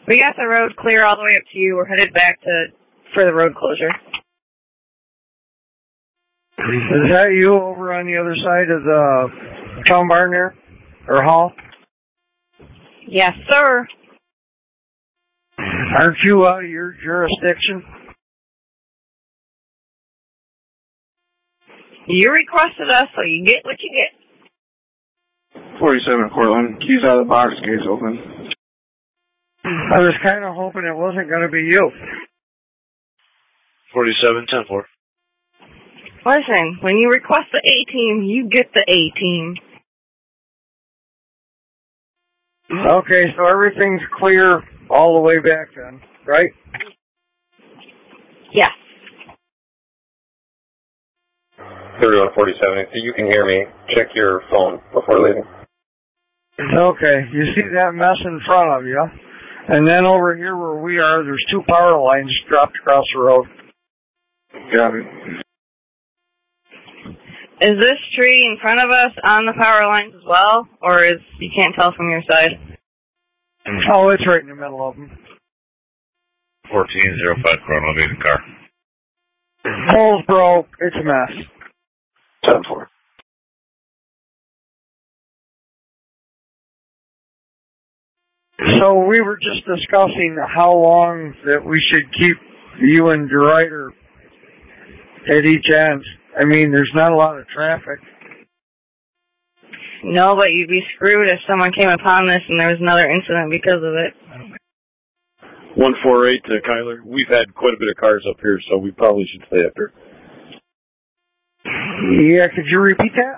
We got the road clear all the way up to you. We're headed back for the road closure. Is that you over on the other side of the town barn there? Or hall? Yes, sir. Aren't you out of your jurisdiction? You requested us, so you get what you get. 47 Portland. Keys out of the box, gates open. I was kind of hoping it wasn't going to be you. 47 10-4. Listen, when you request the A-team, you get the A-team. Okay, so everything's clear all the way back then, right? Yes. 3147, so you can hear me. Check your phone before leaving. Okay, you see that mess in front of you. And then over here where we are, there's 2 power lines dropped across the road. Got it. Is this tree in front of us on the power lines as well? Or you can't tell from your side? Oh, it's right in the middle of them. 1405 Chrono, leaving car. Pole's broke. It's a mess. 10-4. So we were just discussing how long that we should keep you and DeRuyter at each end. I mean, there's not a lot of traffic. No, but you'd be screwed if someone came upon this and there was another incident because of it. 148 to Kyler. We've had quite a bit of cars up here, so we probably should stay up here. Yeah, could you repeat that?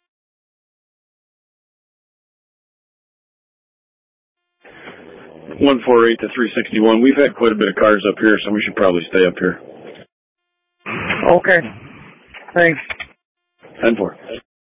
.148 to 361. We've had quite a bit of cars up here, so we should probably stay up here. Okay. Thanks. 10-4.